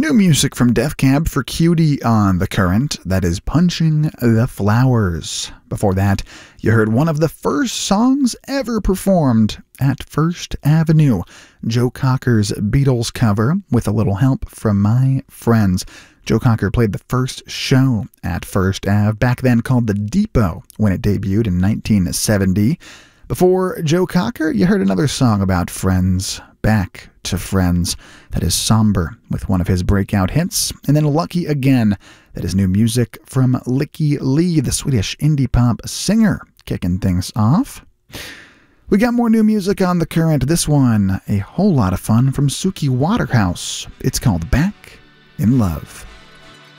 New music from Def Cab for Cutie on The Current. That is Punching the Flowers. Before that, you heard one of the first songs ever performed at First Avenue, Joe Cocker's Beatles cover with a little help from my friends. Joe Cocker played the first show at First Ave, back then called The Depot, when it debuted in 1970. Before Joe Cocker, you heard another song about friends, Back to Friends. That is Somber with one of his breakout hits. And then Lucky Again. That is new music from Lykke Li, the Swedish indie pop singer, kicking things off. We got more new music on The Current. This one, a whole lot of fun from Suki Waterhouse. It's called Back in Love.